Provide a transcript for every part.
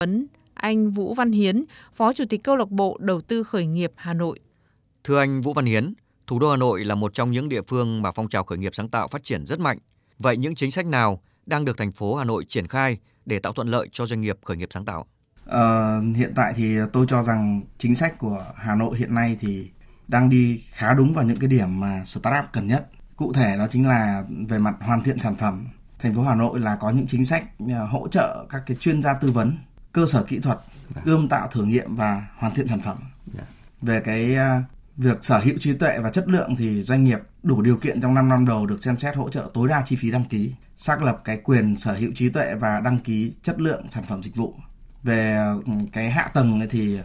Anh Vũ Văn Hiến, Phó Chủ tịch Câu lạc bộ Đầu tư khởi nghiệp Hà Nội. Thưa anh Vũ Văn Hiến, thủ đô Hà Nội là một trong những địa phương mà phong trào khởi nghiệp sáng tạo phát triển rất mạnh. Vậy những chính sách nào đang được thành phố Hà Nội triển khai để tạo thuận lợi cho doanh nghiệp khởi nghiệp sáng tạo? Hiện tại thì tôi cho rằng chính sách của Hà Nội hiện nay thì đang đi khá đúng vào những cái điểm mà startup cần nhất. Cụ thể đó chính là về mặt hoàn thiện sản phẩm. Thành phố Hà Nội là có những chính sách hỗ trợ các cái chuyên gia tư vấn, cơ sở kỹ thuật, ươm tạo thử nghiệm và hoàn thiện sản phẩm. Về cái việc sở hữu trí tuệ và chất lượng thì doanh nghiệp đủ điều kiện trong 5 năm đầu được xem xét hỗ trợ tối đa chi phí đăng ký, xác lập cái quyền sở hữu trí tuệ và đăng ký chất lượng sản phẩm dịch vụ. Về cái hạ tầng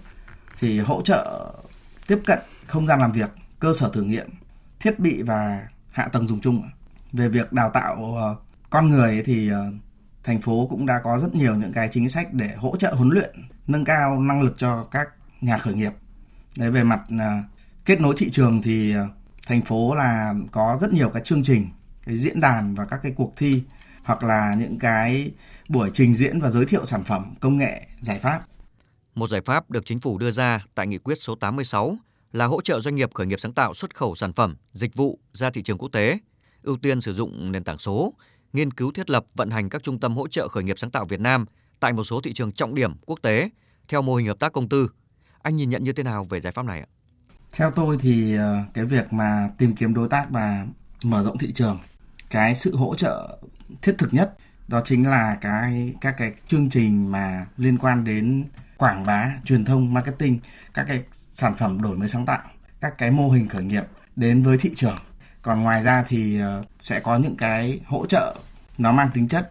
thì hỗ trợ tiếp cận không gian làm việc, cơ sở thử nghiệm, thiết bị và hạ tầng dùng chung. Về việc đào tạo con người thì thành phố cũng đã có rất nhiều những cái chính sách để hỗ trợ huấn luyện, nâng cao năng lực cho các nhà khởi nghiệp. Đấy, về mặt kết nối thị trường thì thành phố là có rất nhiều cái chương trình, cái diễn đàn và các cái cuộc thi hoặc là những cái buổi trình diễn và giới thiệu sản phẩm, công nghệ, giải pháp. Một giải pháp được chính phủ đưa ra tại nghị quyết số 86 là hỗ trợ doanh nghiệp khởi nghiệp sáng tạo xuất khẩu sản phẩm, dịch vụ ra thị trường quốc tế, ưu tiên sử dụng nền tảng số, nghiên cứu thiết lập vận hành các trung tâm hỗ trợ khởi nghiệp sáng tạo Việt Nam tại một số thị trường trọng điểm quốc tế theo mô hình hợp tác công tư. Anh nhìn nhận như thế nào về giải pháp này ạ? Theo tôi thì cái việc mà tìm kiếm đối tác và mở rộng thị trường, cái sự hỗ trợ thiết thực nhất đó chính là các cái chương trình mà liên quan đến quảng bá, truyền thông, marketing, các cái sản phẩm đổi mới sáng tạo, các cái mô hình khởi nghiệp đến với thị trường. Còn ngoài ra thì sẽ có những cái hỗ trợ nó mang tính chất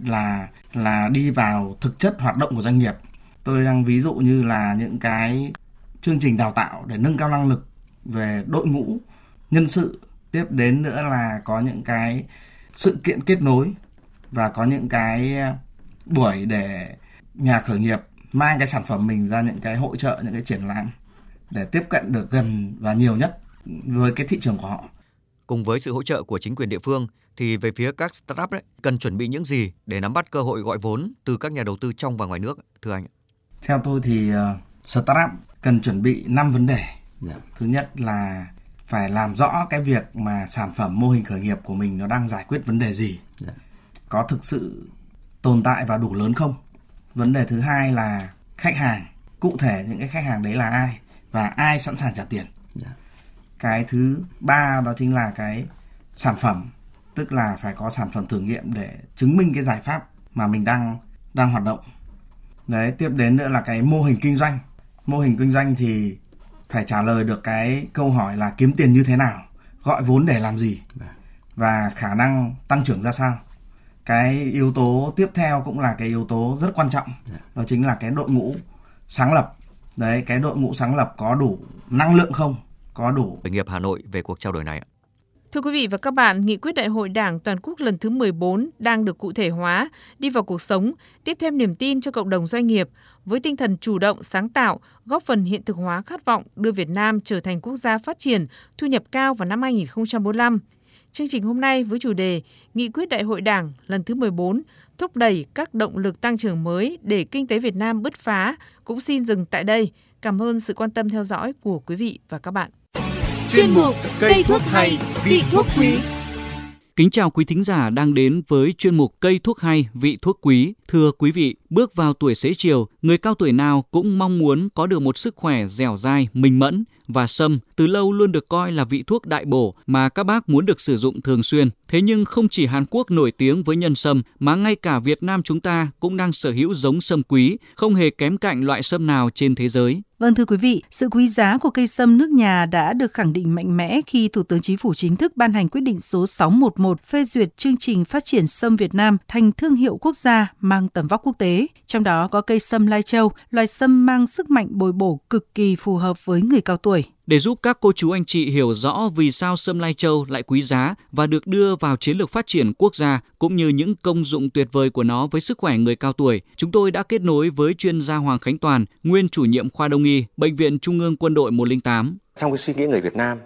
là đi vào thực chất hoạt động của doanh nghiệp. Tôi đang ví dụ như là những cái chương trình đào tạo để nâng cao năng lực về đội ngũ, nhân sự. Tiếp đến nữa là có những cái sự kiện kết nối và có những cái buổi để nhà khởi nghiệp mang cái sản phẩm mình ra những cái hội chợ, những cái triển lãm để tiếp cận được gần và nhiều nhất với cái thị trường của họ. Cùng với sự hỗ trợ của chính quyền địa phương thì về phía các startup cần chuẩn bị những gì để nắm bắt cơ hội gọi vốn từ các nhà đầu tư trong và ngoài nước, thưa anh? Theo tôi thì startup cần chuẩn bị 5 vấn đề. Thứ nhất là phải làm rõ cái việc mà sản phẩm mô hình khởi nghiệp của mình nó đang giải quyết vấn đề gì, có thực sự tồn tại và đủ lớn không. Vấn đề thứ hai là khách hàng, cụ thể những cái khách hàng đấy là ai và ai sẵn sàng trả tiền. Cái thứ ba đó chính là cái sản phẩm, tức là phải có sản phẩm thử nghiệm để chứng minh cái giải pháp mà mình đang hoạt động. Đấy, tiếp đến nữa là cái mô hình kinh doanh. Mô hình kinh doanh thì phải trả lời được cái câu hỏi là kiếm tiền như thế nào, gọi vốn để làm gì và khả năng tăng trưởng ra sao. Cái yếu tố tiếp theo cũng là cái yếu tố rất quan trọng, đó chính là cái đội ngũ sáng lập. Đấy, cái đội ngũ sáng lập có đủ năng lượng không, có đủ. Khởi nghiệp Hà Nội về cuộc trao đổi này ạ. Thưa quý vị và các bạn, Nghị quyết Đại hội Đảng Toàn quốc lần thứ 14 đang được cụ thể hóa, đi vào cuộc sống, tiếp thêm niềm tin cho cộng đồng doanh nghiệp với tinh thần chủ động, sáng tạo, góp phần hiện thực hóa khát vọng đưa Việt Nam trở thành quốc gia phát triển, thu nhập cao vào năm 2045. Chương trình hôm nay với chủ đề Nghị quyết Đại hội Đảng lần thứ 14 thúc đẩy các động lực tăng trưởng mới để kinh tế Việt Nam bứt phá cũng xin dừng tại đây. Cảm ơn sự quan tâm theo dõi của quý vị và các bạn. Chuyên mục Cây thuốc hay, vị thuốc quý. Kính chào quý thính giả đang đến với chuyên mục Cây thuốc hay, vị thuốc quý. Thưa quý vị, bước vào tuổi xế chiều, người cao tuổi nào cũng mong muốn có được một sức khỏe dẻo dai, minh mẫn, và sâm từ lâu luôn được coi là vị thuốc đại bổ mà các bác muốn được sử dụng thường xuyên. Thế nhưng không chỉ Hàn Quốc nổi tiếng với nhân sâm mà ngay cả Việt Nam chúng ta cũng đang sở hữu giống sâm quý, không hề kém cạnh loại sâm nào trên thế giới. Vâng thưa quý vị, sự quý giá của cây sâm nước nhà đã được khẳng định mạnh mẽ khi Thủ tướng Chính phủ chính thức ban hành quyết định số 611 phê duyệt chương trình phát triển sâm Việt Nam thành thương hiệu quốc gia mang tầm vóc quốc tế. Trong đó có cây sâm Lai Châu, loài sâm mang sức mạnh bồi bổ cực kỳ phù hợp với người cao tuổi. Để giúp các cô chú anh chị hiểu rõ vì sao sâm Lai Châu lại quý giá và được đưa vào chiến lược phát triển quốc gia cũng như những công dụng tuyệt vời của nó với sức khỏe người cao tuổi, chúng tôi đã kết nối với chuyên gia Hoàng Khánh Toàn, nguyên chủ nhiệm khoa Đông y, Bệnh viện Trung ương Quân đội 108. Trong cái suy nghĩ người Việt Nam